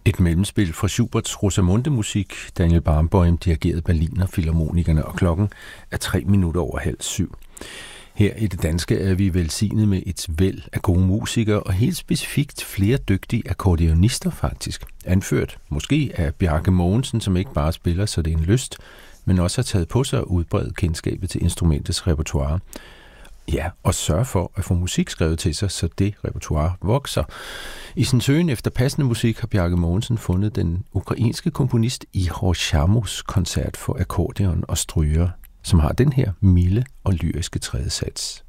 Et mellemspil fra Schuberts Rosamunde-musik. Daniel Barenboim dirigerede Berliner Filharmonikerne, og klokken er 7:03. Her i det danske er vi velsignet med et væld af gode musikere, og helt specifikt flere dygtige akkordeonister faktisk. Anført måske af Bjarke Mogensen, som ikke bare spiller, så det er en lyst, men også har taget på sig at udbrede kendskabet til instrumentets repertoire. Ja, og sørge for at få musik skrevet til sig, så det repertoire vokser. I sin søgen efter passende musik har Bjarke Mogensen fundet den ukrainske komponist Ihor Shamos koncert for akkordeon og stryger, som har den her milde og lyriske tredje sats.